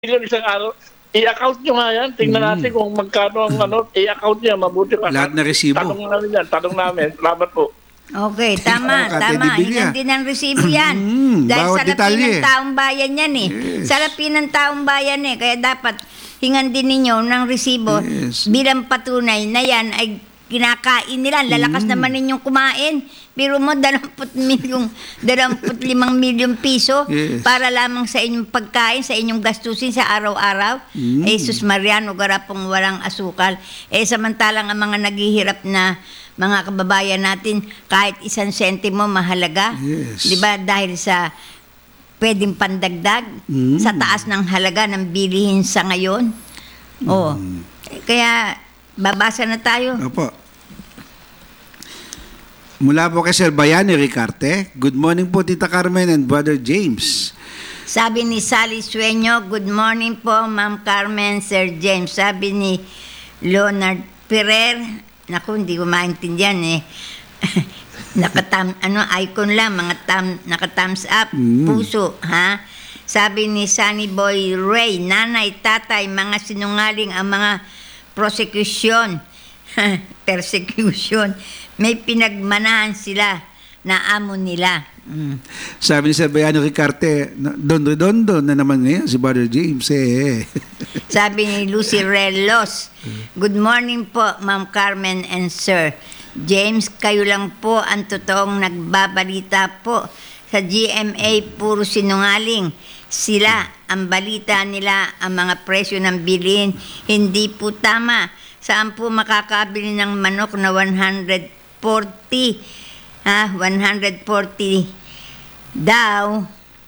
million isang araw. I-account nyo nga yan. Tingnan natin kung magkano ang i-account niya. Mabuti ka. Lahat na resibo. Tanong namin yan. Tanong namin. Salamat po. Okay, tama, Kate tama. Dibilia. Hingan din ang resibo yan. Dahil bawat salapin detalye. ng taong bayan yan eh. Yes. Salapin ng taong bayan eh. Kaya dapat hingan din ninyo ng resibo Yes. bilang patunay na yan ay kinakain nila. Lalakas naman ninyong kumain. Pero mo, 25 milyong piso Yes. para lamang sa inyong pagkain, sa inyong gastusin sa araw-araw. Eh, sus Mariano, garapong walang asukal. Eh, samantalang ang mga naghihirap na mga kababayan natin, kahit 1 sentimo mahalaga. Yes. Di ba? Dahil sa pwedeng pandagdag sa taas ng halaga ng bilihin sa ngayon. Oh. Kaya, babasa na tayo. Opo. Mula po kay Sir Bayani Ricarte. Good morning po, Tita Carmen and Brother James. Sabi ni Sally Sueño, good morning po, Ma'am Carmen, Sir James. Sabi ni Leonard Ferrer, naku, hindi ko maintindihan eh. Icon lang, naka-thumbs up, puso, ha? Sabi ni Sunny Boy Ray, nanay, tatay, mga sinungaling ang mga persecution. May pinagmanahan sila na amo nila. Sabi ni Sir Bayani Ricarte, Don Redondo na naman ngayon si Brother James. Sabi ni Lucy Relos, good morning po, Ma'am Carmen and Sir James. Kayo lang po ang totoong nagbabalita po. Sa GMA, puro sinungaling. Sila, ang balita nila, ang mga presyo ng bilihin, hindi po tama. Saan po makakabili ng manok na 140 daw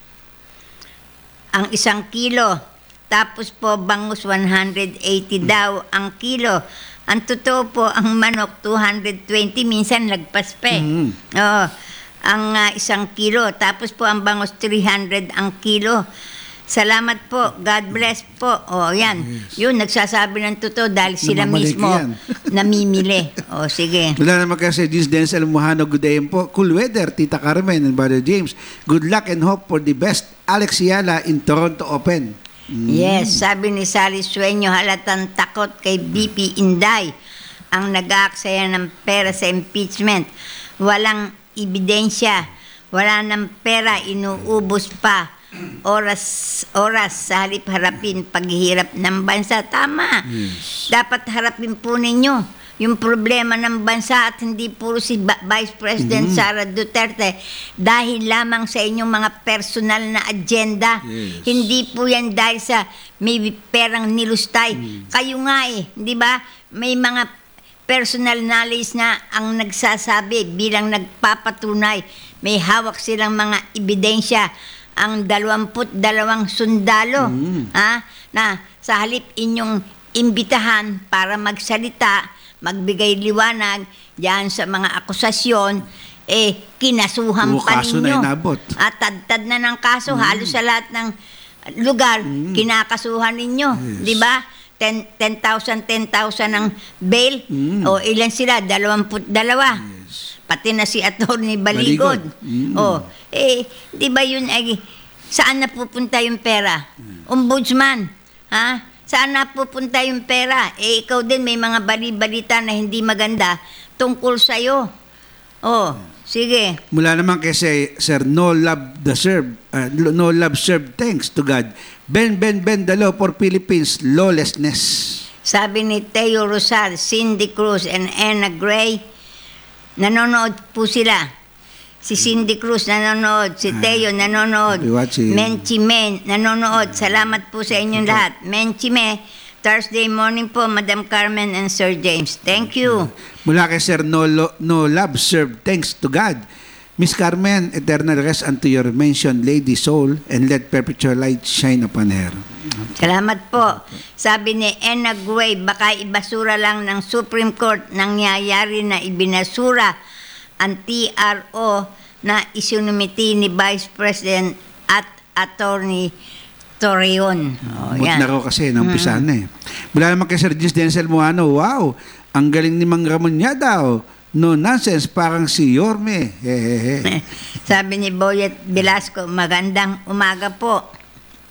ang 1 kilo. Tapos po bangus 180 daw ang kilo. Ang totoo po, ang manok 220, minsan lagpas pa eh. Oo, ang 1 kilo. Tapos po ang bangus 300 ang kilo. Salamat po. God bless po. O, yan. Yun, nagsasabi ng totoo dahil sila Namamaliki mismo yan. namimili. O, sige. Wala naman kasi James Denzel Mujano, good day po. Cool weather, Tita Carmen and Brother James. Good luck and hope for the best. Alex Yala in Toronto Open. Yes, sabi ni Sally Sueño, halatang takot kay BP Inday ang nag-aaksaya ng pera sa impeachment. Walang ebidensya, wala ng pera, inuubos pa. Oras sa halip harapin paghihirap ng bansa. Tama. Dapat harapin po ninyo yung problema ng bansa at hindi puro si Vice President Sara Duterte dahil lamang sa inyong mga personal na agenda. Yes. Hindi po yan dahil sa may perang nilustay. Kayo nga eh, di ba? May mga personal knowledge na ang nagsasabi bilang nagpapatunay. May hawak silang mga ebidensya. Ang 22 sundalo na sa halip inyong imbitahan para magsalita, magbigay liwanag diyan sa mga akusasyon, kinasuhan pa Kaso ninyo. na inabot. At tad na ng kaso, halos sa lahat ng lugar, kinakasuhan ninyo. Di ba? 10,000 ang bail. O ilan sila? 22. Pati na si Atty. Baligod. Di ba yun ay saan napupunta yung pera? Ombudsman, ha? Saan napupunta yung pera? Ikaw din may mga bali-balita na hindi maganda tungkol sa'yo. Sige. Mula naman kay Sir No Love Serve thanks to God. Ben the law for Philippines lawlessness. Sabi ni Teo Rosal, Cindy Cruz, and Anna Gray, nanonood po sila. Si Cindy Cruz nanonood, si Teo nanonood, Menchime nanonood. Salamat po sa inyong lahat. Menchime, Thursday morning po, Madam Carmen and Sir James. Thank you. Mula kay Sir No Love Serve thanks to God. Miss Carmen, eternal rest unto your mentioned lady soul and let perpetual light shine upon her. Salamat po. Sabi ni Anna Gray, baka ibasura lang ng Supreme Court nangyayari na ibinasura ang TRO na isinumiti ni Vice President at Attorney Torreon. Yan. Na raw kasi, naumpisa na eh. Mula naman kay Sir James Denzel Mujano, wow, ang galing ni Mang Ramon niya daw. No nonsense, parang si Yorme. Sabi ni Boyet Velasco, magandang umaga po.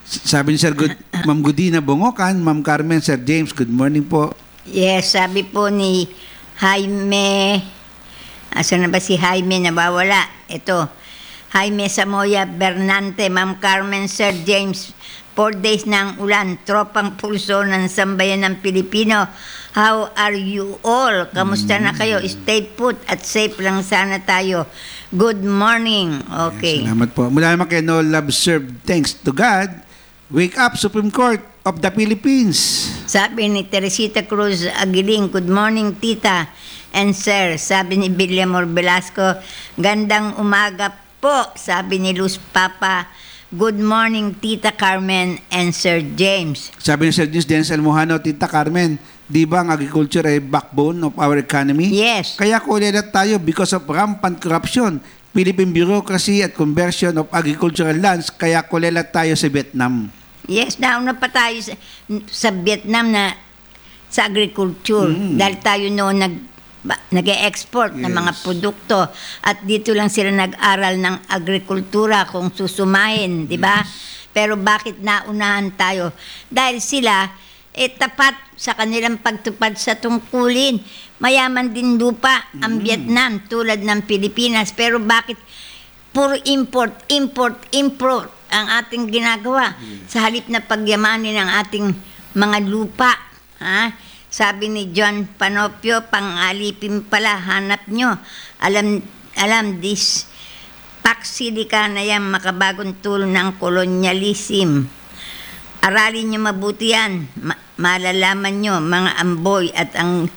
Sabi ni Sir Ma'am Godina Bongocan, Ma'am Carmen, Sir James, good morning po. Yes, sabi po ni Jaime, asan na ba si Jaime? Nawawala. Ito, Jaime Samoya Bernante, Ma'am Carmen, Sir James, 4 days na ang ulan, tropang pulso ng sambayan ng Pilipino. How are you all? Kamusta na kayo? Stay put at safe lang sana tayo. Good morning. Okay. Salamat po. Mula naman kay No Love Served, thanks to God. Wake up, Supreme Court of the Philippines. Sabi ni Teresita Cruz Aguiling, good morning tita and sir. Sabi ni Villamor Velasco, gandang umaga po. Sabi ni Luz Papa, good morning tita Carmen and Sir James. Sabi ni Sir James Denzel Mojano, Tita Carmen, di ba ang agriculture ay backbone of our economy? Yes. Kaya kulilat tayo because of rampant corruption, Philippine bureaucracy at conversion of agricultural lands, kaya kulilat tayo sa Vietnam. Yes, nauna pa tayo sa Vietnam na sa agriculture dahil tayo noon nag-e-export ng mga produkto at dito lang sila nag-aral ng agrikultura kung susumahin, di ba? Pero bakit naunahan tayo? Dahil sila tapat sa kanilang pagtupad sa tungkulin. Mayaman din lupa ang Vietnam tulad ng Pilipinas, pero bakit puro import ang ating ginagawa sa halip na pagyamanin ang ating mga lupa, ha? Sabi ni John Panopio, pang-alipin pala, hanap nyo. Alam this paksilika na yan, makabagong tulo ng kolonyalism. Aralin nyo mabuti yan. Malalaman nyo, mga amboy at ang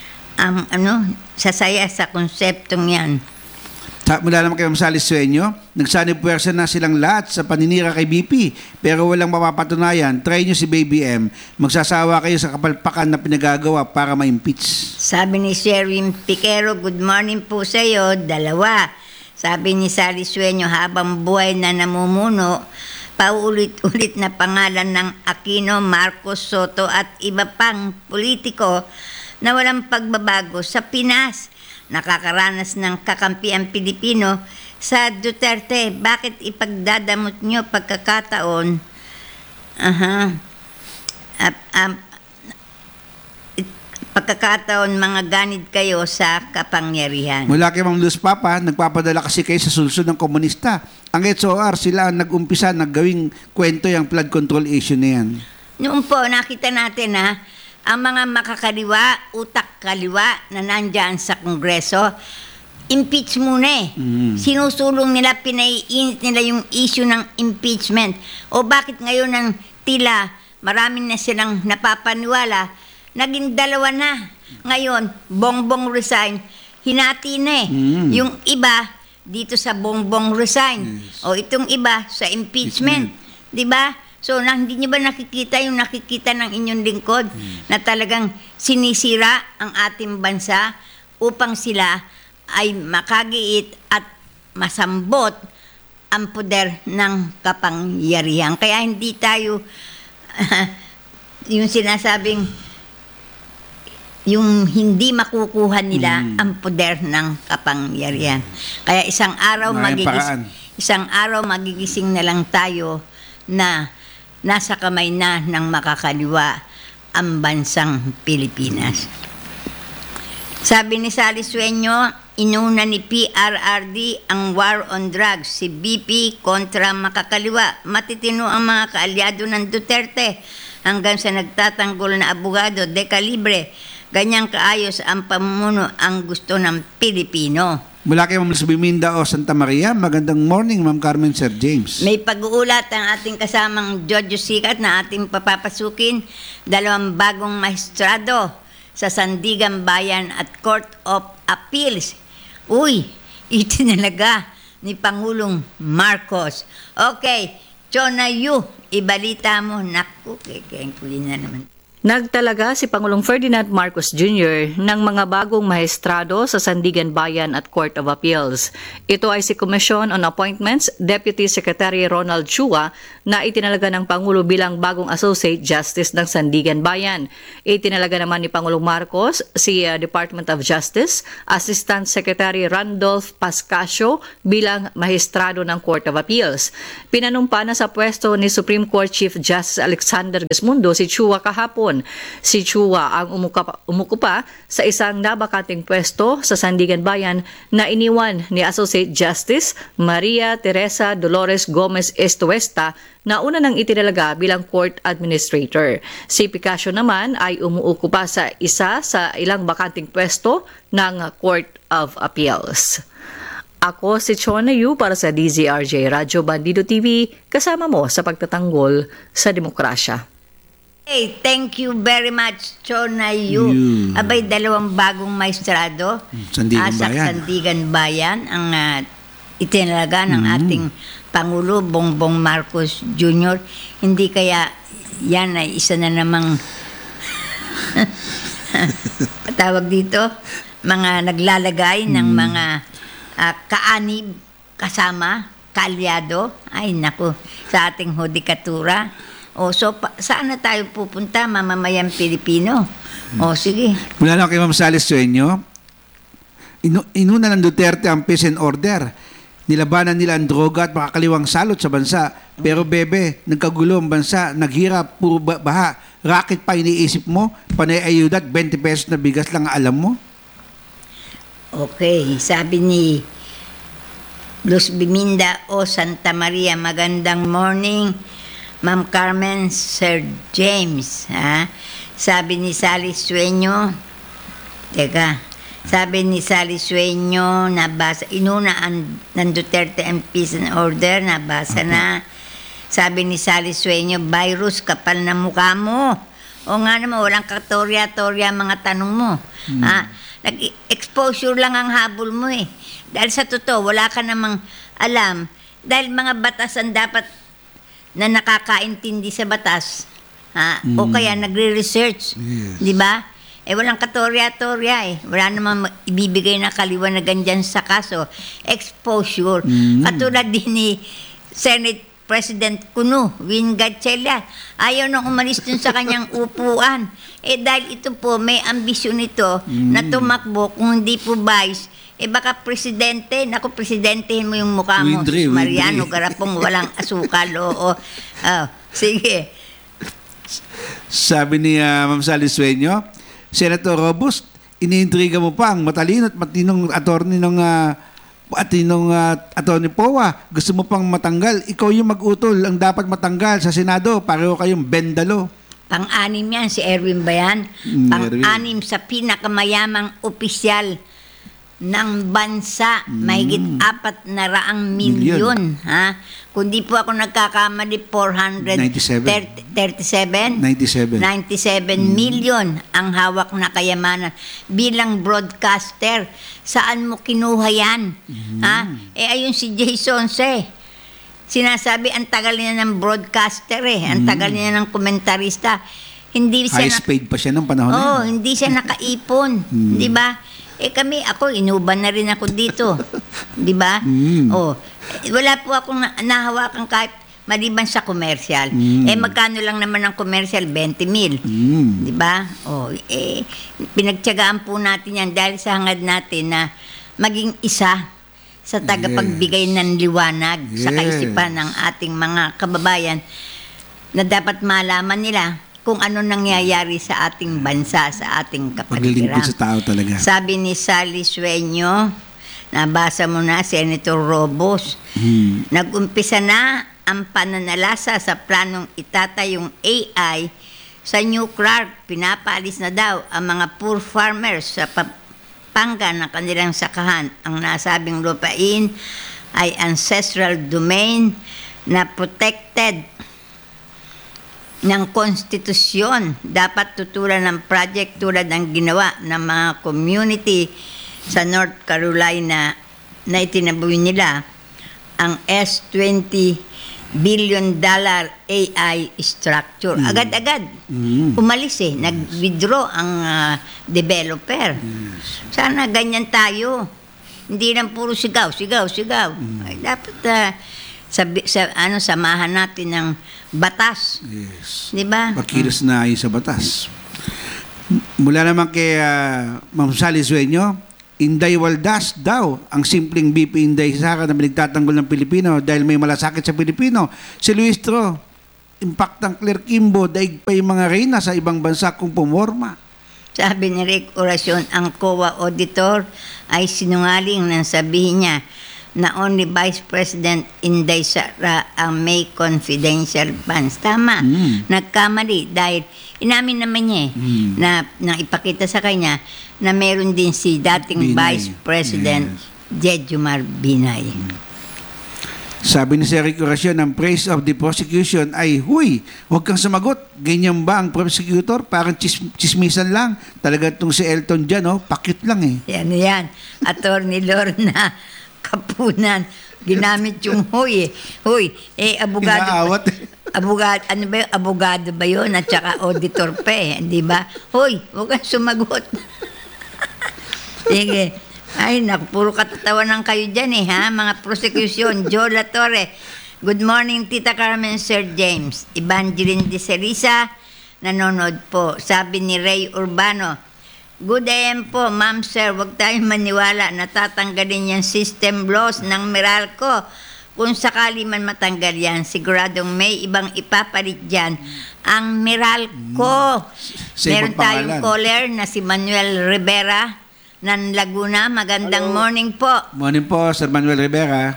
sasaya sa konseptong yan. Mula naman kay Ma'am Sally Sueño, nagsanipuwersa na silang lahat sa paninira kay BP, pero walang mapapatunayan. Try nyo si Baby M. Magsasawa kayo sa kapalpakan na pinagagawa para ma-impeach. Sabi ni Sherwin Piquero, good morning po sa iyo. 2. Sabi ni Sally Sueño, habang buhay na namumuno, paulit-ulit na pangalan ng Aquino, Marcos, Soto at iba pang politiko na walang pagbabago sa Pinas. Nakakaranas ng kakampi ang Pilipino sa Duterte. Bakit ipagdadamot nyo pagkakataon? Pagkakataon mga ganid kayo sa kapangyarihan. Mula kay Ma'am Luz Papa, nagpapadala kasi kayo sa sulsod ng komunista. Ang SOR, sila ang nag-umpisa, naggawing kwento yung flood control issue na yan. Noon po, nakita natin ang mga makakaliwa, utak kaliwa na nandyan sa Kongreso, impeach muna Sinusulong nila, pinaiinit nila yung issue ng impeachment. O bakit ngayon ng tila, marami na silang napapaniwala, naging 2 na. Ngayon, Bongbong resign, hinati na Yung iba, dito sa Bongbong resign. O itong iba, sa impeachment. Diba? So, hindi nyo ba nakikita yung nakikita ng inyong lingkod na talagang sinisira ang ating bansa upang sila ay makagiit at masambot ang poder ng kapangyarihan. Kaya hindi tayo yung sinasabing yung hindi makukuha nila ang poder ng kapangyarihan. Kaya isang araw magigising na lang tayo na nasa kamay na ng makakaliwa ang bansang Pilipinas. Sabi ni Sally Sueño, inuna ni PRRD ang war on drugs, si BP kontra makakaliwa. Matitino ang mga kaalyado ng Duterte hanggang sa nagtatanggol na abogado, dekalibre. Ganyang kaayos ang pamumuno ang gusto ng Pilipino. Mula kay Ma'am Luz Biminda o Santa Maria, magandang morning, Ma'am Carmen, Sir James. May pag-uulat ang ating kasamang Jojo Sikat na ating papapasukin, 2 bagong maestrado sa Sandigan Bayan at Court of Appeals. Uy, itinalaga ni Pangulong Marcos. Okay, Chona Yu, ibalita mo. Naku, kaya na naman. Nagtalaga si Pangulong Ferdinand Marcos Jr. ng mga bagong maestrado sa Sandigan Bayan at Court of Appeals. Ito ay si Commission on Appointments Deputy Secretary Ronald Chua na itinalaga ng Pangulo bilang bagong Associate Justice ng Sandigan Bayan. Itinalaga naman ni Pangulong Marcos si Department of Justice Assistant Secretary Randolph Pascasio bilang maestrado ng Court of Appeals. Pinanumpa na sa pwesto ni Supreme Court Chief Justice Alexander Gesmundo si Chua kahapon. Si Chua ang umukupa sa isang nabakanting pwesto sa Sandigan Bayan na iniwan ni Associate Justice Maria Teresa Dolores Gomez Estuesta na una nang itinalaga bilang court administrator. Si Picasso naman ay umuukupa sa isa sa ilang bakanting pwesto ng Court of Appeals. Ako si Chona Yu para sa DZRJ Radyo Bandido TV, kasama mo sa pagtatanggol sa demokrasya. Hey, thank you very much, Chona Yu. Abay, dalawang bagong maestrado Sandigan sa Bayan. Sandigan Bayan ang itinalaga ng ating Pangulo Bongbong Marcos Jr. Hindi kaya yan ay isa na namang tawag dito, mga naglalagay ng mga kaanib kasama, kaalyado, ay naku, sa ating hudikatura. So, saan na tayo pupunta, mamamayang Pilipino? Sige. Mula lang kay Ma'am Sally Sueño, inuna ng Duterte ang peace and order. Nilabanan nila ang droga at makakaliwang salot sa bansa. Pero bebe, nagkagulo ang bansa, naghirap, puro baha. Racket pa iniisip mo, panay ayuda at 20 pesos na bigas lang alam mo? Okay, sabi ni Luz Biminda o Santa Maria, magandang morning. Ma'am Carmen, Sir James, Sabi ni Sally Sueño, sabi ni Sally Sueño, nabasa, inunaan ng Duterte ang peace and order, nabasa na. Sabi ni Sally Sueño, virus, kapal na mukha mo. O nga naman, walang katorya-torya mga tanong mo. Nag-exposure lang ang habol mo eh. Dahil sa totoo, wala ka namang alam. Dahil mga batasan dapat na nakakaintindi sa batas, o kaya nagre-research, di ba? Walang katorya-torya eh. Wala namang ibibigay na kaliwanagan dyan sa kaso. Exposure. Katulad din ni Senate President Kuno, Win Gatchalian, ayaw nang umalis dun sa kanyang upuan. Dahil ito po, may ambisyon ito na tumakbo, kung hindi po vice, baka presidente, naku, presidentehin mo yung mukha mo. Mariano Garapong, walang asukal. Sige. Sabi ni Ma'am Sally Sueño, Senator Robust, iniintriga mo pa ang matalino at matinong attorney ng attorney Powa. Gusto mo pang matanggal. Ikaw yung mag-utol ang dapat matanggal sa Senado. Pareho kayong bendalo. Pang-anim yan, si Erwin Bayan. Pang-anim sa pinakamayamang opisyal ng bansa, mahigit 400 milyon. Kung di po ako nagkakamali, 97 milyon ang hawak na kayamanan bilang broadcaster. Saan mo kinuha yan? Ayun si Jason sinasabi, ang tagal niya ng broadcaster ang tagal niya ng komentarista. Hindi siya highest paid pa siya ng panahon na yun. Hindi siya nakaipon, di ba? Ako, inuban na rin ako dito. Di ba? Wala po akong nahawakan kahit maliban sa commercial. Magkano lang naman ang commercial? 20 mil. Di ba? Pinagtiyagaan po natin yan dahil sa hangad natin na maging isa sa tagapagbigay ng liwanag sa kaisipan ng ating mga kababayan na dapat malaman nila kung ano nangyayari sa ating bansa, sa ating kapaligiran. Paglilingkod sa tao talaga. Sabi ni Sally Sueño, nabasa mo na, Senator Robos, nag-umpisa na ang pananalasa sa planong itatayong AI sa New Clark. Pinapaalis na daw ang mga poor farmers sa Pampanga ng kanilang sakahan. Ang nasabing lupain ay ancestral domain na protected ng konstitusyon. Dapat tutulan ng project tulad ng ginawa ng mga community sa North Carolina na itinaboy nila ang S20 billion-dollar AI structure. Agad-agad. Umalis nag-withdraw ang developer. Sana ganyan tayo. Hindi lang puro sigaw. Ay, dapat samahan natin ng batas. Yes. Di ba? Makilos na ayon sa batas. Mula naman kay Ma'am Sally Sueño, Inday Waldas daw, ang simpleng BP Inday Sara na pinagtatanggol ng Pilipino dahil may malasakit sa Pilipino. Si Luis Tro, impactang Claire Kimbo, daig pa yung mga reyna sa ibang bansa kung pumorma. Sabi ni Rick Oracion, ang COA auditor ay sinungaling nang sabihin niya na only Vice President Inday Sara ang may confidential funds. Tama, nagkamali dahil inamin naman niya na ipakita sa kanya na meron din si dating Binay. Vice President Jejomar Binay. Sabi ni Sir Rick Oracion, ang praise of the prosecution ay, huy, huwag kang sumagot. Ganyan ba ang prosecutor? Parang chismisan lang. Talaga itong si Elton dyan, pakit lang Yan. Attorney Lorna Kapunan. Ginamit yung huy. Huy, abogado. Inaawat. Abogado, ano ba yun? Abogado ba yun? At saka auditor pa di ba? Huy, huwag kang sumagot. Sige. Ay, naku, puro katatawanan kayo dyan mga prosecution. Joe La Torre. Good morning, Tita Carmen, Sir James. Evangeline de Cerisa, nanonood po. Sabi ni Ray Urbano, good AM po, ma'am, sir. Huwag tayong maniwala na tatanggalin yung system laws ng Meralco. Kung sakali man matanggal yan, siguradong may ibang ipapalit dyan ang Meralco. Sa Meron ibang tayong pangalan. caller na si Manuel Rivera ng Laguna. Magandang morning po. Morning po, Sir Manuel Rivera.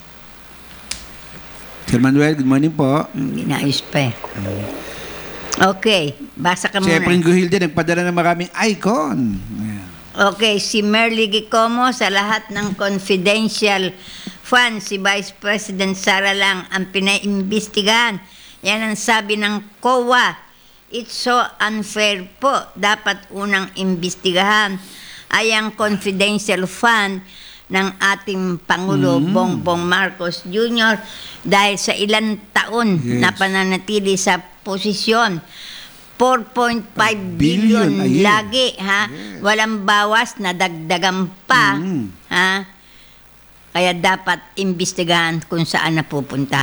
Sir Manuel, good morning po. Hindi naayos pa Okay, basa ka Si muna. Efren Guhilde, nagpadala ng maraming icon. Ayan. Okay, si Merly Gicomo, sa lahat ng confidential funds, si Vice President Sara lang ang pinaimbestigahan. Yan ang sabi ng COA. It's so unfair po. Dapat unang imbestigahan ay ang confidential fund ng ating Pangulo Bongbong Marcos Jr. dahil sa ilang taon na pananatili sa posisyon. 4.5 billion a year. lagi, Walang bawas, na dagdagan pa, Kaya dapat imbestigahan kung saan napupunta.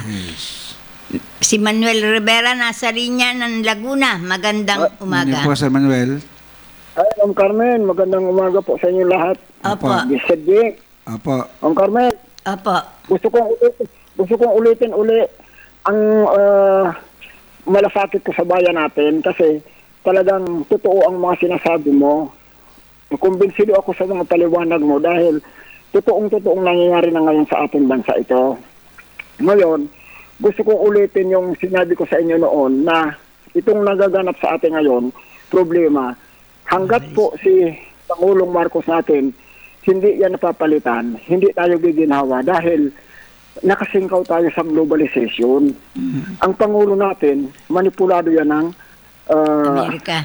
Si Manuel Rivera nasa linya ng Laguna. Magandang Morning umaga. po, Sir Manuel. Ay, Ma'am Carmen, magandang umaga po sa inyo lahat. Opo. Mr. Jing, Opo. Ma'am Carmen, Opo. gusto kong ulitin ang malasakit ko sa bayan natin kasi talagang totoo ang mga sinasabi mo. Kumbinsido ako sa mga paliwanag mo dahil totoong nangyayari na ngayon sa ating bansa ito. Ngayon, gusto kong ulitin yung sinabi ko sa inyo noon na itong nagaganap sa atin ngayon, problema, hanggat po si Pangulong Marcos natin, hindi yan napapalitan, hindi tayo giginhawa dahil nakasingkaw tayo sa globalization. Ang Pangulo natin, manipulado yan ng Amerika.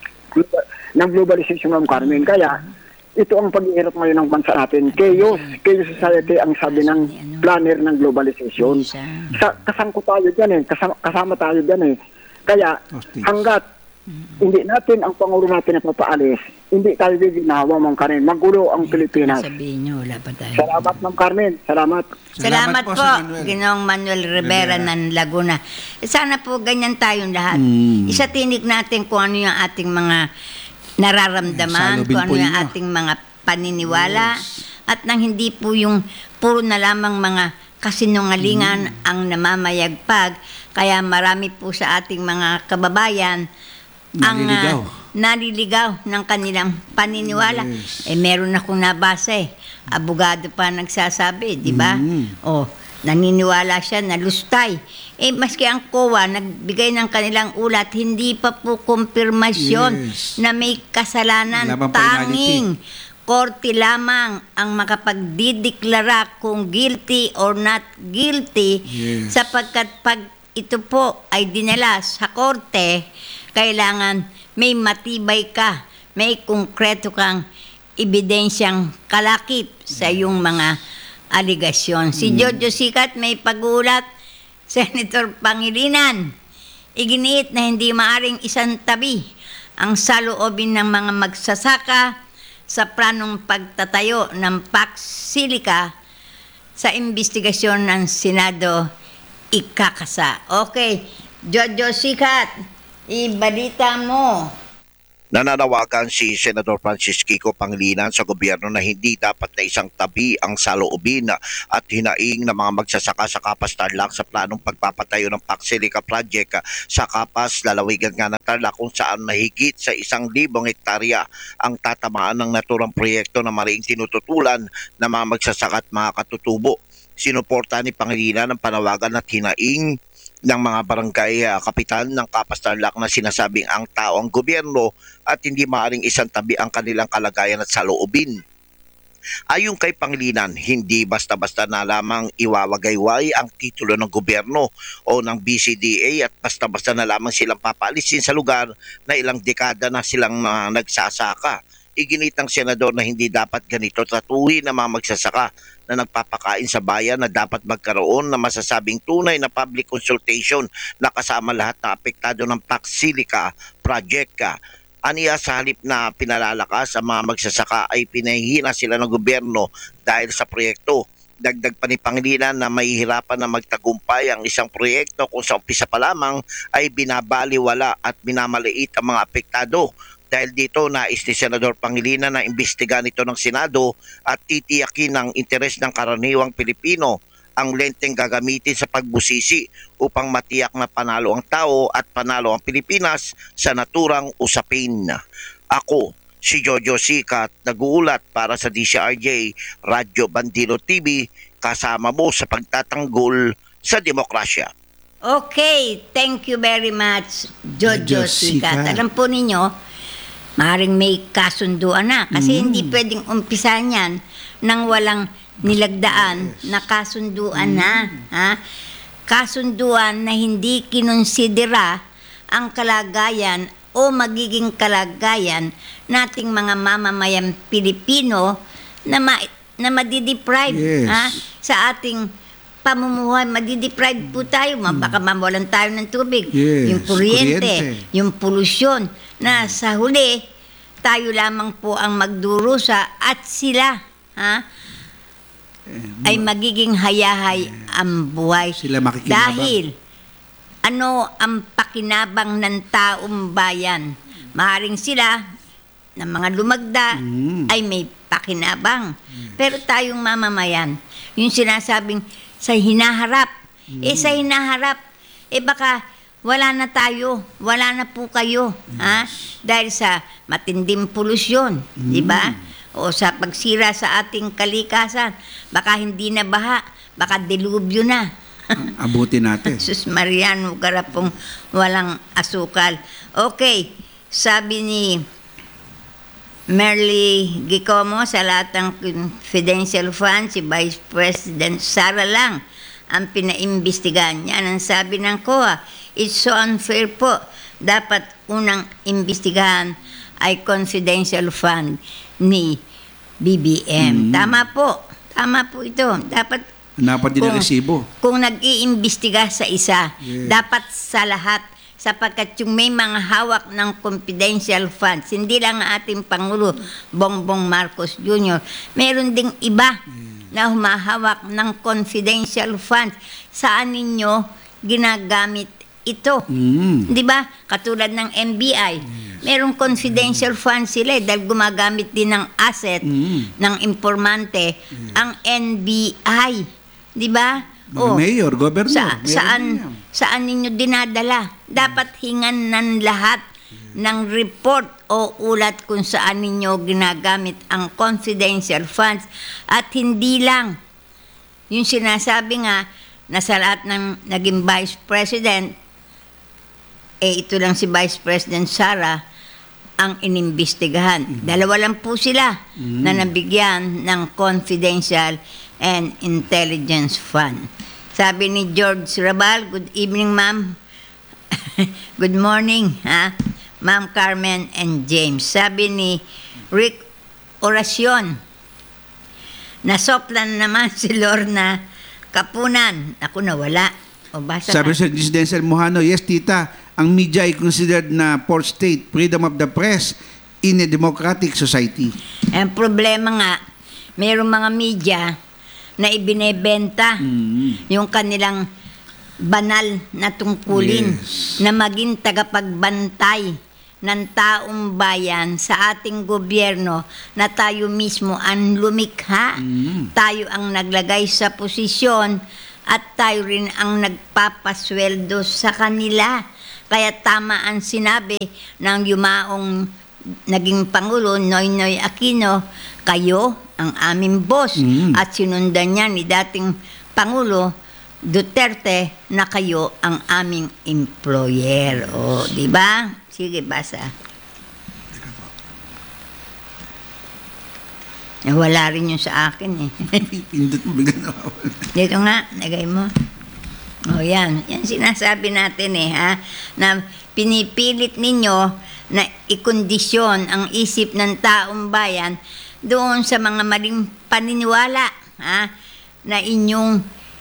ng globalization ng Carmen. Kaya, ito ang paghihirap ngayon ng bansa natin. Chaos society ang sabi ng planner ng globalization. Kasangko tayo dyan kasama tayo dyan Kaya, hanggat hindi natin ang Pangulo natin napapaalis, hindi tayo giginawa, Ma'am Carmen. Magulo ang Pilipinas. Sabihin nyo, wala pa tayo. Salamat, Ma'am Carmen. Salamat. Salamat po, Sir Manuel. Ginoong Manuel Rivera ng Laguna. Sana po ganyan tayong lahat. Isa tinig natin kung ano yung ating mga nararamdaman, Salubin kung ano po yung ninyo. ating mga paniniwala, at nang hindi po yung puro na lamang mga kasinungalingan ang namamayagpag. Kaya marami po sa ating mga kababayan ang naliligaw ng kanilang paniniwala. Meron akong nabasa abogado pa nagsasabi, di ba? Naniniwala siya na lustay. Maski ang COA nagbigay ng kanilang ulat, hindi pa po kumpirmasyon na may kasalanan. Labang Tanging korte lamang ang makapagdideklara kung guilty or not guilty, sapagkat pag ito po ay dinala sa korte, kailangan may matibay ka, may konkreto kang ebidensyang kalakip sa iyong mga aligasyon. Si Jojo Sikat may pagulat, Senator Pangilinan, iginiit na hindi maaring isang tabi ang saloobin ng mga magsasaka sa planong pagtatayo ng Pax Silica sa investigasyon ng Senado ikakasa. Okay, Jojo Sikat, ibalita mo. Nananawagan si Senador Francis Kiko Pangilinan sa gobyerno na hindi dapat na isang tabi ang saloobin at hinaing ng mga magsasaka sa Kapas Tarlac sa planong pagpapatayo ng Pax Silica Project sa Kapas, lalawigan nga ng Tarlac, kung saan mahigit sa 1,000 hektarya ang tatamaan ng naturang proyekto na mariing tinututulan ng mga magsasaka at mga katutubo. Sinuporta ni Pangilinan ang panawagan at hinaing ng mga barangay kapitan ng Kapas Tarlac na sinasabing ang tao ang gobyerno at hindi maaaring isang tabi ang kanilang kalagayan at saloobin. Ayon kay Pangilinan, hindi basta-basta na lamang iwawagayway ang titulo ng gobyerno o ng BCDA at basta-basta na lamang silang papaalisin sa lugar na ilang dekada na silang nagsasaka. Iginit ng senador na hindi dapat ganito tratuhin ng mga magsasaka na nagpapakain sa bayan, na dapat magkaroon ng masasabing tunay na public consultation na kasama lahat ng apektado ng Pax Silica Project. Aniya, sa halip na pinalalakas ang mga magsasaka ay pinahihina sila ng gobyerno dahil sa proyekto. Dagdag pa ni Pangilinan na mahihirapan na magtagumpay ang isang proyekto kung sa umpisa pa lamang ay binabaliwala at minamaliit ang mga apektado. Dahil dito, nais ni Senador Pangilinan na imbestigahan ito ng Senado at titiyakin ng interes ng karaniwang Pilipino ang lenteng gagamitin sa pagbusisi upang matiyak na panalo ang tao at panalo ang Pilipinas sa naturang usapin. Ako, si Jojo Sikat, nag-uulat para sa DCRJ, Radyo Bandilo TV, kasama mo sa pagtatanggol sa demokrasya. Okay, thank you very much, Jojo Jojo Sikat. Sikat. Alam po ninyo, maaaring may kasunduan na. Kasi hindi pwedeng umpisahan yan nang walang nilagdaan na kasunduan na. Ha? Kasunduan na hindi kinonsidera ang kalagayan o magiging kalagayan nating mga mamamayan Pilipino na madideprive, Yes. ha? Sa ating pamumuhay, madideprive po tayo. Baka mawalan tayo ng tubig. Yes, Yung kuryente, kuryente. yung polusyon, na sa huli, tayo lamang po ang magdurusa at sila, ay magiging hayahay ang buhay. Sila makikinabang. Dahil, ano ang pakinabang ng taong bayan? Maaaring sila, ng mga lumagda, ay may pakinabang. Pero tayong mamamayan, yung sinasabing sa hinaharap, sa hinaharap, baka wala na tayo, wala na po kayo, dahil sa matinding polusyon, di ba? O sa pagsira sa ating kalikasan, baka hindi na baha, baka dilubyo na. Abutin natin. Sus Mariano, garapong walang asukal. Okay, sabi ni Merly Gicomo, sa lahat ng confidential fund, si Vice President Sara lang ang pinaimbestigahan. Yan ang sabi ng COA. It's so unfair po. Dapat unang imbestigahan ay confidential fund ni BBM. Tama po ito. Dapat Napadinaresibo. kung nag-iimbestiga sa isa, Yes. dapat sa lahat, sapagkat yung may mga hawak ng confidential funds, hindi lang ang ating Pangulo Bongbong Marcos Jr., meron ding iba na humahawak ng confidential funds. Saan ninyo ginagamit ito? Di ba? Katulad ng NBI. Merong confidential funds sila dahil gumagamit din ng asset ng informante ang NBI. Di ba? Mga mayor, governor, meron din yan. Saan ninyo dinadala? Dapat hingan ng lahat ng report o ulat kung saan ninyo ginagamit ang confidential funds, at hindi lang yung sinasabi nga na sa lahat ng naging Vice President, ito lang si Vice President Sara ang inimbestigahan. Dalawa lang po sila na nabigyan ng confidential and intelligence fund. Sabi ni George Rabal, good evening ma'am. Good morning, Ma'am Carmen and James. Sabi ni Rick Oracion, nasoplan naman si Lorna Kapunan. Ako nawala. O basa Sabi ka. sa Denzel Mohano, yes tita, ang media ay considered na fourth state, freedom of the press in a democratic society. Ang problema nga, mayroong mga media na ibinebenta yung kanilang banal na tungkulin Yes. na maging tagapagbantay ng taong bayan sa ating gobyerno na tayo mismo ang lumikha. Tayo ang naglagay sa posisyon at tayo rin ang nagpapasweldo sa kanila. Kaya tama ang sinabi ng yumaong naging Pangulo, Noynoy Aquino, kayo ang aming boss. At sinundan niya ni dating Pangulo Duterte na kayo ang aming employer. O, di ba? Sige, basa. Wala rin yung sa akin eh. Pindot mo bigla nawawala. Dito nga, lagay mo. O yan, yan sinasabi natin eh ha, na pinipilit ninyo na ikondisyon ang isip ng taong bayan doon sa mga maling paniniwala ha, na inyong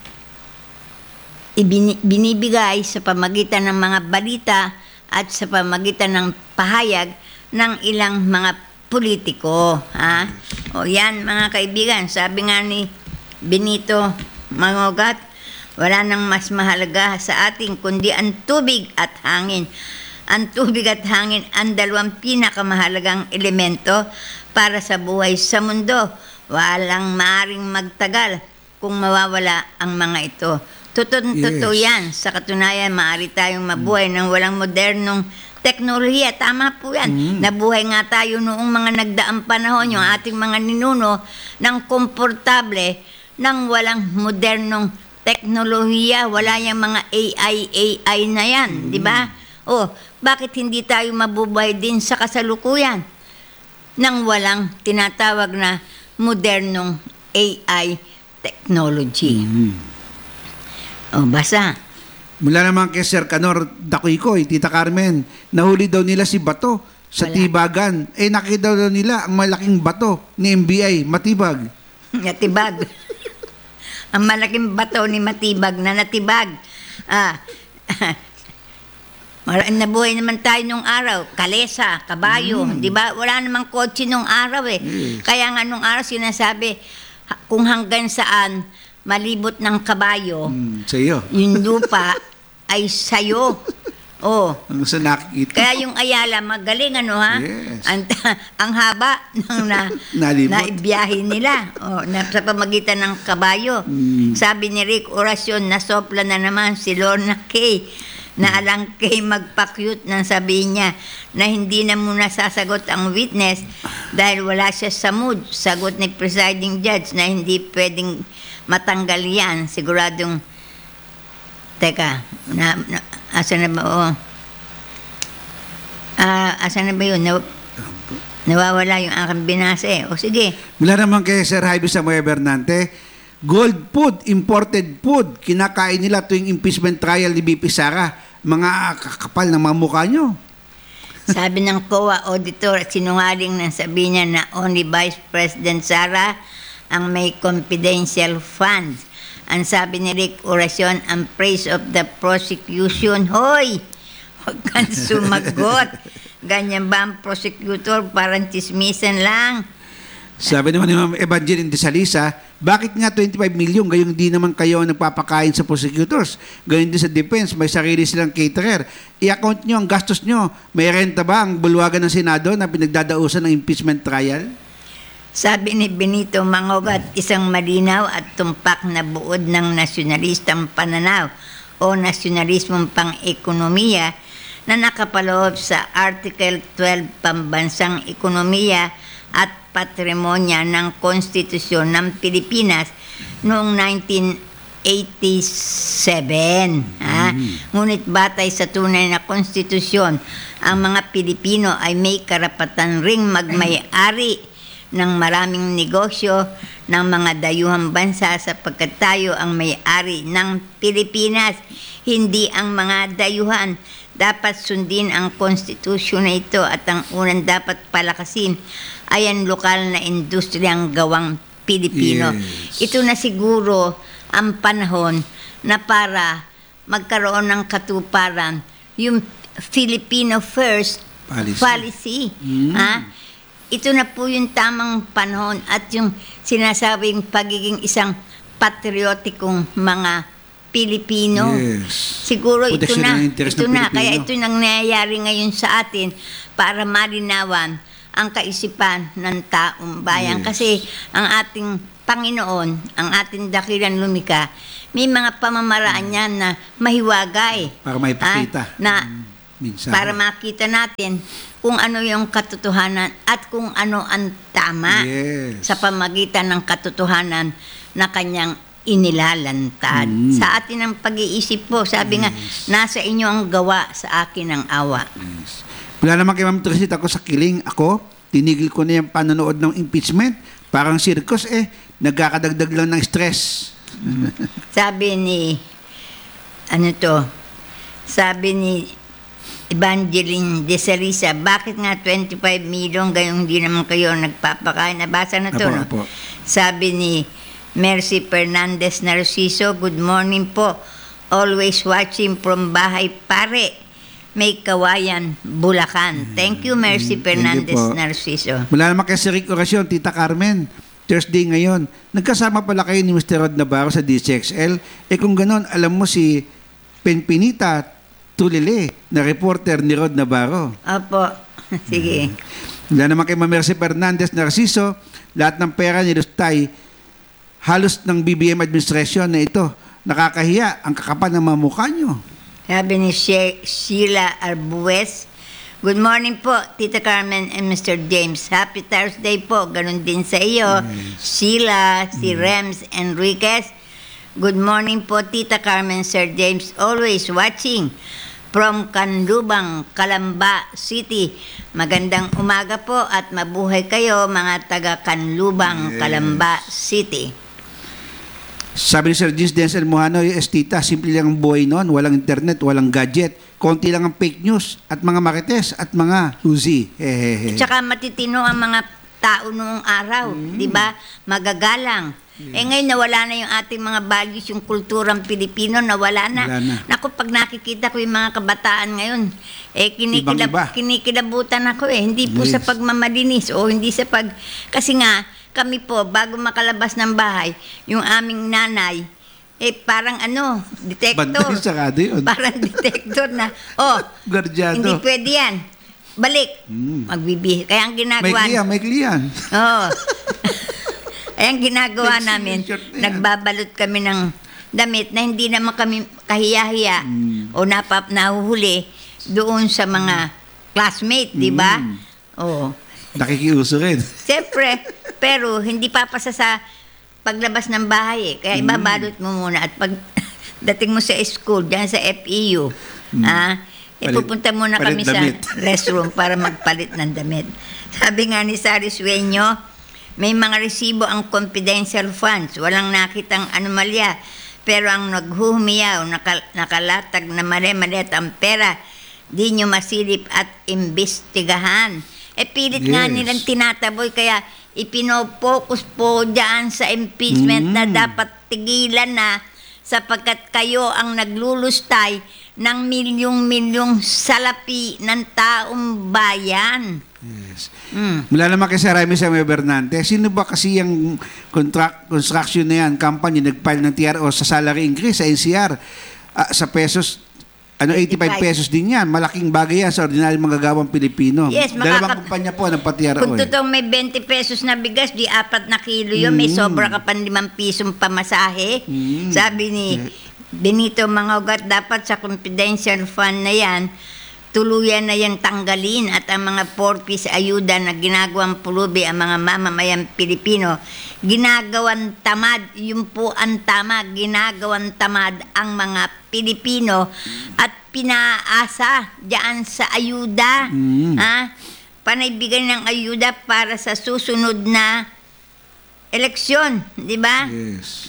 binibigay sa pamagitan ng mga balita at sa pamagitan ng pahayag ng ilang mga politiko. Ha? O yan mga kaibigan, sabi nga ni Benito Mangogat, wala nang mas mahalaga sa atin kundi ang tubig at hangin. Ang tubig at hangin ang dalawang pinakamahalagang elemento para sa buhay sa mundo. Walang maaring magtagal kung mawawala ang mga ito. Totoo yan. Sa katunayan, maaari tayong mabuhay ng walang modernong teknolohiya. Tama po yan. Nabuhay nga tayo noong mga nagdaang panahon, yung ating mga ninuno, ng komportable, ng walang modernong teknolohiya. Wala yung mga AI na yan. Di ba? O, bakit hindi tayo mabubuhay din sa kasalukuyan ng walang tinatawag na modernong AI technology? O, basa. Mula naman kay Sir Canor Daquikoy, Tita Carmen, nahuli daw nila si Bato sa Wala. Tibagan. Nakita daw nila ang malaking bato ni NBI, Matibag. Natibag. Ang malaking bato ni Matibag na natibag. Nabuhay naman tayo nung araw. Kalesa, kabayo. Di ba? Wala namang kotse nung araw eh. Kaya nga nung araw sinasabi, kung hanggang saan malibot ng kabayo, Sa iyo. yung lupa ay sayo. Oh. Ang sa nakikita. Kaya yung Ayala, magaling ano ha? Yes. Ang haba ng Nalibot. naibiyahe nila. Sa pamagitan ng kabayo. Sabi ni Rick Oracion, nasopla na naman si Lorna Kay. Na alang kay magpa-cute nang sabihin niya na hindi na muna sasagot ang witness dahil wala siya sa mood. Sagot ni presiding judge na hindi pwedeng matanggal yan. Siguradong, teka, asa na ba? Asa na ba yun? Nawawala yung aking binase. O sige. Mula naman kay Sir Jaime Samuel Bernante, gold food, imported food, kinakain nila tuwing impeachment trial ni BP Sara. Mga kakapal ng mga mukha nyo. Sabi ng COA auditor, sinungaling nang sabi niya na only Vice President Sara ang may confidential funds. Ang sabi ni Rick Oracion, ang praise of the prosecution. Hoy! Huwag kang sumagot. Ganyan ba ang prosecutor? Parang chismisan lang. Sabi naman ni Ma'am Evangeline de Salisa, bakit nga 25 million? Gayong di naman kayo ang nagpapakain sa prosecutors. Gayon din sa defense, may sarili silang caterer. I-account nyo ang gastos nyo. May renta ba ang bulwagan ng Senado na pinagdadausan ng impeachment trial? Sabi ni Benito Mangogat, isang malinaw at tumpak na buod ng nasyonalistang pananaw o nasyonalismong pang-ekonomiya na nakapaloob sa Article 12 Pambansang Ekonomiya at Patrimonya ng Konstitusyon ng Pilipinas noong 1987. Ngunit batay sa tunay na konstitusyon, ang mga Pilipino ay may karapatan ring magmay-ari ng maraming negosyo ng mga dayuhang bansa sapagkat tayo ang may-ari ng Pilipinas, hindi ang mga dayuhan. Dapat sundin ang konstitusyon na ito at ang unang dapat palakasin ay ang lokal na industriyang gawang Pilipino. Yes. Ito na siguro ang panahon na para magkaroon ng katuparan yung Filipino First Policy. Ito na po yung tamang panahon at yung sinasabing pagiging isang patriotikong mga Pilipino. Yes. Siguro ito Proteksyon na. ng interes Ito ng na. Pilipino. Kaya ito nang nangyayari ngayon sa atin para malinawan ang kaisipan ng taong bayan. Yes. Kasi ang ating Panginoon, ang ating dakilang lumika, may mga pamamaraan yan na mahiwagay. Para maipakita. Minsan. Para makita natin kung ano yung katotohanan at kung ano ang tama Yes. sa pamagitan ng katotohanan na kanyang inilalantad. Sa atin ang pag-iisip po, sabi nga, nasa inyo ang gawa, sa akin ang awa. Yes. Wala naman kay Ma'am Trisit, ako sa kiling. Ako, tinigil ko na yung panonood ng impeachment. Parang circus nagkakadagdag lang ng stress. Sabi ni, sabi ni Evangeline de Sarisa, bakit nga 25 million, gayong hindi naman kayo nagpapakain? Nabasa na to, no? Apo. Sabi ni Mercy Fernandez Narciso, good morning po. Always watching from Bahay Pare, May Kawayan, Bulacan. Thank you, Mercy Fernandez po. Narciso. Wala naman kay Sir Rick Orasyon, Tita Carmen. Thursday ngayon. Nagkasama pala kayo ni Mr. Rod Navarro sa DCXL. Kung ganon, alam mo si Penpinita Tulile, na reporter ni Rod Navarro. Opo, sige. Wala naman kay Mercy Fernandez Narciso, lahat ng pera ni Lustay, halos ng BBM administration na ito, nakakahiya ang kakapal ng mga mukha nyo. Sabi ni Sheila Arbues, good morning po, Tita Carmen and Mr. James. Happy Thursday po. Ganun din sa iyo. Sheila, si Rems Enriquez. Good morning po, Tita Carmen, Sir James. Always watching from Canlubang, Calamba City. Magandang umaga po at mabuhay kayo mga taga Canlubang, Calamba City. Sabi ni Sir James Denzel Mohano, Tita, simple lang ang buhay noon, walang internet, walang gadget, konti lang ang fake news at mga marites at mga Uzi. Tsaka matitino ang mga tao noong araw, di ba? Magagalang. Ngayon nawala na yung ating mga values, yung kulturang Pilipino, nawala na. Wala na. Naku, pag nakikita ko yung mga kabataan ngayon, Ibang-iba. kinikilabutan ako Hindi po Yes. sa pagmamalinis o hindi sa kasi nga, kami po, bago makalabas ng bahay, yung aming nanay, parang detector. Banday sarado yun. Parang detector na, Gardyado. hindi pwede yan. Balik. Magbibihis. Kaya ang ginagawa... May kliyan. Oo. Ay, ang ginagawa Sexy namin, shirt na yan. nagbabalot kami ng damit na hindi naman kami kahiya-hiya o nahuhuli doon sa mga classmate, di ba? Oo. Nakikiuso rin. Siyempre, pero hindi papasa sa paglabas ng bahay Kaya ibabalot mo muna at pag dating mo sa school, dyan sa FEU, pupunta muna palit kami sa damit. restroom para magpalit ng damit. Sabi nga ni Sari Sueño, may mga resibo ang confidential funds, walang nakitang anomalya, pero ang naghuhumiyaw, nakalatag na mali-mali at ang pera, di nyo masilip at imbestigahan. Pilit nga Yes. nilang tinataboy, kaya ipinopokus po dyan sa impeachment na dapat tigilan na sapagkat kayo ang naglulustay ng milyong-milyong salapi ng taong bayan. Yes. Mula naman kay Sir Jaime Samuel Bernante, sino ba kasi yung construction na yan, company, nag-file ng TRO sa salary increase sa NCR sa pesos, 85 pesos din yan. Malaking bagay yan sa ordinaryong manggagawang Pilipino. Yes, Dalawang kumpanya po nagpa-TRO. Kung totoong may 20 pesos na bigas, di 4 na kilo yun, may sobra ka pa 5 pisong pamasahe. Sabi ni Benito Mangogat, dapat sa confidential fund na yan, tuluyan na yan tanggalin at ang mga 4-piece ayuda na ginagawang pulubi ang mga mamamayang Pilipino, ginagawan tamad, yun po ang tama, ginagawan tamad ang mga Pilipino at pinaasa diyan sa ayuda. Panaybigan ng ayuda para sa susunod na eleksyon, di ba? Yes.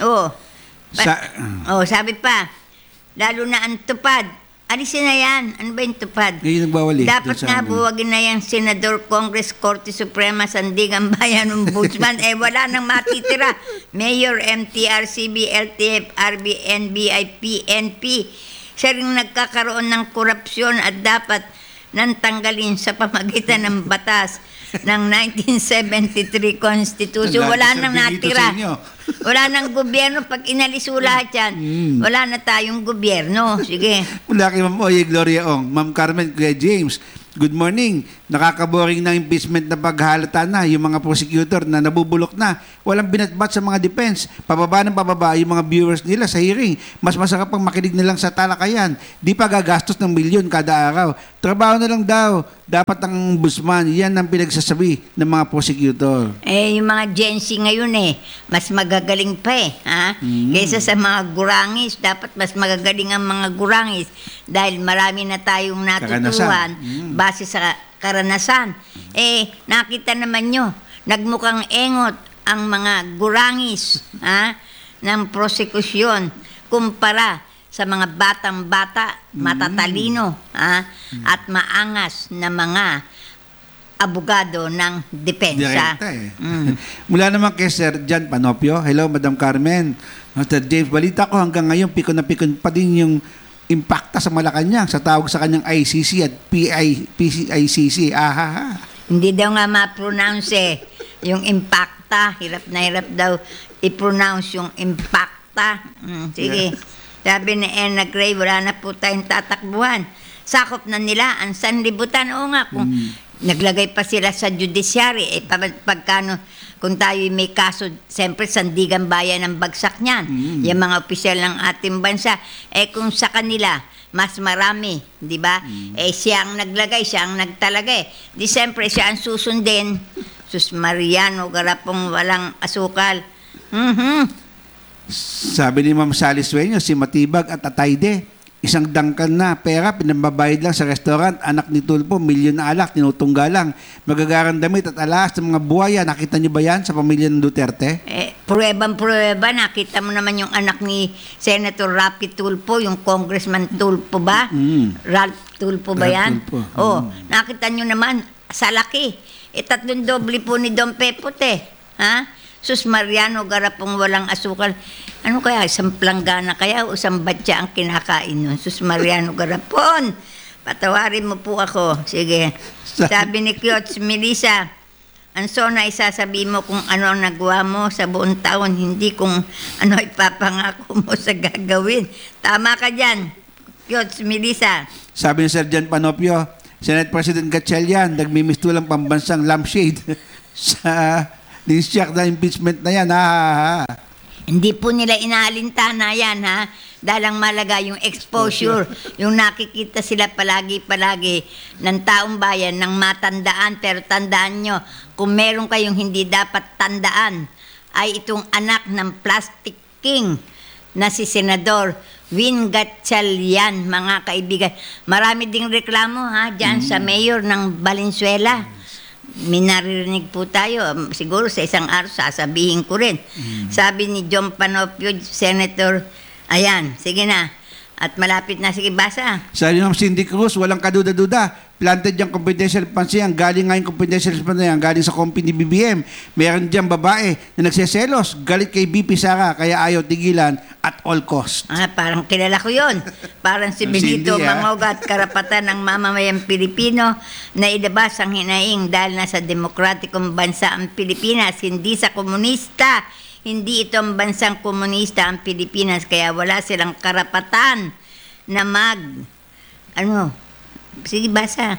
Sabi pa, lalo na ang tupad. Alisin na yan. Ano ba yung tupad? Ngayon nagbawali. Dapat nga buwagin na yung Senador, Congress, Korte Suprema, Sandigan Bayan, Ombudsman. Wala nang matitira. Mayor, MTRCB, LTF, RB, NBI, PNP. Siya rin nagkakaroon ng korupsyon at dapat nang tanggalin sa pamagitan ng batas ng 1973 Constitution. Wala nang Servilito natira. sa inyo. Wala nang gobyerno. Pag inalis mo lahat yan, wala na tayong gobyerno. Sige. Mula kay Ma'am Oye Gloria Ong, Ma'am Carmen, Kuya James, good morning. Nakakaboring na impeachment na paghalata na yung mga prosecutor na nabubulok na. Walang binatbat sa mga defense. Pababa ng pababa yung mga viewers nila sa hearing. Mas masarap pang makinig nilang sa talakayan. Di pa gagastos ng milyon kada araw. Trabaho na lang daw. Dapat ang ombudsman. Yan ang pinagsasabi ng mga prosecutor. Yung mga Gen Z ngayon mas magagaling pa ha? Kaysa sa mga gurangis, dapat mas magagaling ang mga gurangis dahil marami na tayong natutuhan base sa karanasan. Nakita naman nyo, nagmukhang engot ang mga gurangis ng prosekusyon kumpara sa mga batang-bata, matatalino at maangas na mga abogado ng depensa. Direkta Mula naman kay Sir Jan Panopio. Hello, Madam Carmen. Mr. James, balita ko hanggang ngayon pikon na pikon pa din yung impacta sa Malacanang sa tawag sa kanyang ICC at PICC. Hindi daw nga ma-pronounce yung impacta. Hirap na hirap daw i-pronounce yung impacta. Sige. Sabi ni Enna Gray, wala na po tayong tatakbuhan. Sakop na nila ang sanlibutan. Oo nga, kung naglagay pa sila sa judiciary, pagkano, kung tayo may kaso, siyempre sandigan bayan ang bagsak niyan. Yung mga opisyal ng ating bansa. Kung sa kanila, mas marami, di ba? Siya ang naglagay, siya ang nagtalagay. Di siyempre, siya ang susundin. Sus Mariano, garapong walang asukal. Sabi ni Ma'am Sally Sueño, si Matibag at Atayde, isang dangkan na pera, pinambabayad lang sa restaurant, anak ni Tulpo, milyon na alak, tinutungga lang. Magagarang damit at alas ng mga buhaya. Nakita niyo ba yan sa pamilya ng Duterte? Pruwebang-pruweba, nakita mo naman yung anak ni Senator Rapi Tulpo, yung Congressman Tulpo ba? Ralph Tulpo ba yan? Tulpo. Nakita nyo naman, sa laki. 3 doble po ni Don Pepote. Sus Mariano, garapong walang asukal. Ano kaya, isang planggana kaya o isang batya ang kinakain nun? Sus Mariano, garapon. Patawarin mo po ako. Sige. Sabi ni Kyots, Melissa, Ansona, isasabi mo kung ano ang nagawa mo sa buong taon, hindi kung ano ipapangako mo sa gagawin. Tama ka dyan, Kyots, Melissa. Sabi ni Sir Jan Panopio, Senate President Gatchalian, nagmimistulang pambansang lampshade sa nisyak na impeachment na yan. Hindi po nila inaalintana yan, dahil ang malaga yung exposure, yung nakikita sila palagi-palagi ng taong bayan ng matandaan. Pero tandaan nyo, kung meron kayong hindi dapat tandaan, ay itong anak ng Plastic King na si Senador Win Gatchalian, mga kaibigan. Marami ding reklamo dyan sa mayor ng Valenzuela. Minaririnig po tayo, siguro sa isang araw sasabihin ko rin. Sabi ni John Panopio, Senator, ayan, sige na, at malapit na, sige basa. Sabi ng Cindy Cruz, walang kaduda-duda. Planted yung confidential funds yan. Galing nga yung confidential funds yan. Galing sa company BBM. Meron dyan babae na nagseselos. Galit kay BP Sara, kaya ayaw tigilan at all cost. Parang kilala ko yun. Parang si Benito Mangoga at karapatan ng mamamayang Pilipino na ilabas ang hinaing dahil nasa demokratikong bansa ang Pilipinas, hindi sa komunista. Hindi ito ang bansang komunista ang Pilipinas, kaya wala silang karapatan na sige, basa.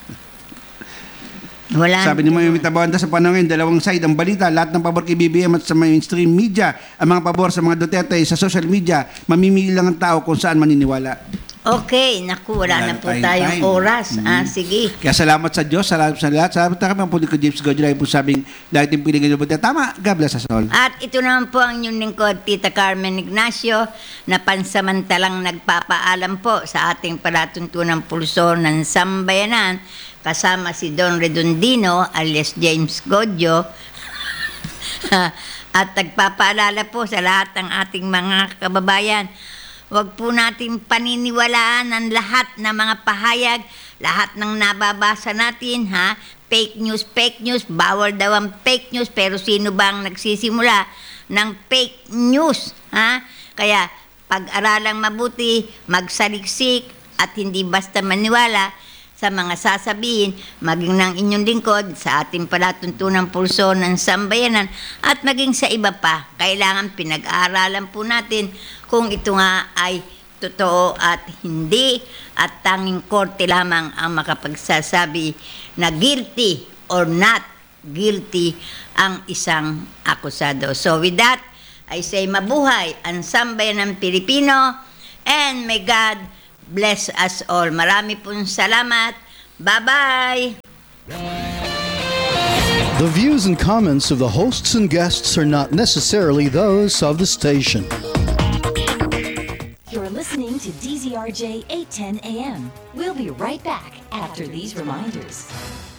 Wala. Sabi ni Mayumi Tabanda sa panahon ngayon, dalawang side ang balita. Lahat ng pabor kay BBM at sa mainstream media, ang mga pabor sa mga Duterte sa social media, mamimili lang ang tao kung saan maniniwala. Okay, naku, wala na po tayong oras. Sige. Kaya salamat sa Diyos, salamat sa lahat. Salamat na kami ang pulis ko, James Godjulay po sabing lahat yung piling nyo. Tama, God bless us all. At ito naman po ang inyong lingkod, Tita Carmen Ignacio, na pansamantalang nagpapaalam po sa ating palatuntunang pulso ng sambayanan, kasama si Don Redondino alias James Godjo. At nagpapaalala po sa lahat ng ating mga kababayan, huwag po natin paniniwalaan ang lahat ng mga pahayag, lahat ng nababasa natin, fake news, bawal daw ang fake news, pero sino ba ang nagsisimula ng fake news, Kaya pag-aralang mabuti, magsaliksik, at hindi basta maniwala sa mga sasabihin, maging ng inyong lingkod, sa ating palatuntunang pulso ng sambayanan, at maging sa iba pa. Kailangan pinag-aaralan po natin kung ito nga ay totoo at hindi, at tanging korte lamang ang makapagsasabi na guilty or not guilty ang isang akusado. So with that, I say mabuhay ang sambayanang Pilipino, and may God bless us all. Marami pong salamat. Bye-bye! The views and comments of the hosts and guests are not necessarily those of the station. You're listening to DZRJ 810 AM. We'll be right back after these reminders.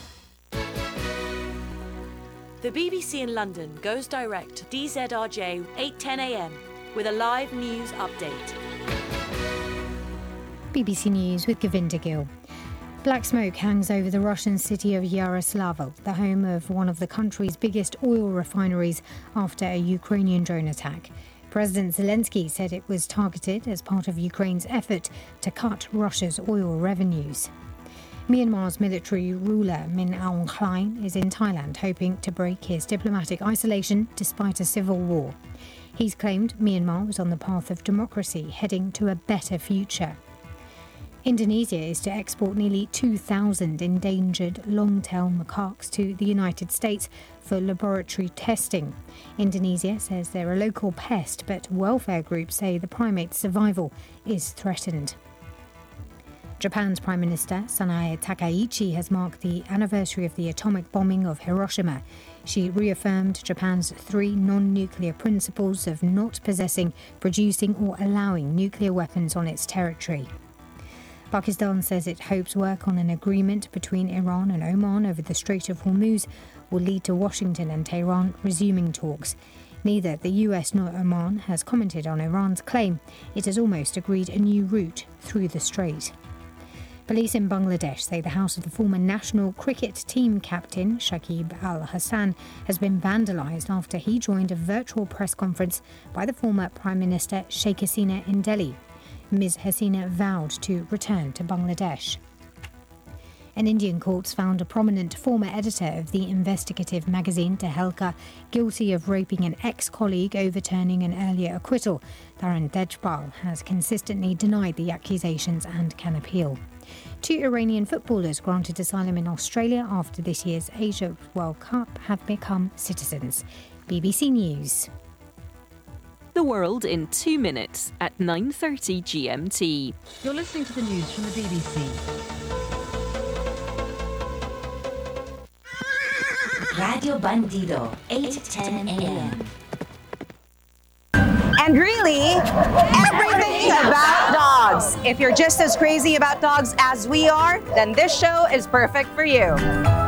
The BBC in London goes direct to DZRJ 810 AM with a live news update. BBC News with Govinda Gill. Black smoke hangs over the Russian city of Yaroslavl, the home of one of the country's biggest oil refineries, after a Ukrainian drone attack. President Zelensky said it was targeted as part of Ukraine's effort to cut Russia's oil revenues. Myanmar's military ruler Min Aung Hlaing is in Thailand, hoping to break his diplomatic isolation despite a civil war. He's claimed Myanmar was on the path of democracy, heading to a better future. Indonesia is to export nearly 2,000 endangered long-tailed macaques to the United States for laboratory testing. Indonesia says they're a local pest, but welfare groups say the primate's survival is threatened. Japan's Prime Minister Sanae Takaichi has marked the anniversary of the atomic bombing of Hiroshima. She reaffirmed Japan's 3 non-nuclear principles of not possessing, producing or allowing nuclear weapons on its territory. Pakistan says it hopes work on an agreement between Iran and Oman over the Strait of Hormuz will lead to Washington and Tehran resuming talks. Neither the US nor Oman has commented on Iran's claim it has almost agreed a new route through the strait. Police in Bangladesh say the house of the former national cricket team captain Shakib Al Hassan has been vandalised after he joined a virtual press conference by the former Prime Minister Sheikh Hasina in Delhi. Ms. Hasina vowed to return to Bangladesh. An Indian courts found a prominent former editor of the investigative magazine Tehelka guilty of raping an ex-colleague, overturning an earlier acquittal. Taran Dejpal has consistently denied the accusations and can appeal. 2 Iranian footballers granted asylum in Australia after this year's Asia World Cup have become citizens. BBC News. The world in 2 minutes at 9:30 GMT. You're listening to the news from the BBC. Radio Bandido, 8:10 AM. And really, everything about dogs. If you're just as crazy about dogs as we are, then this show is perfect for you.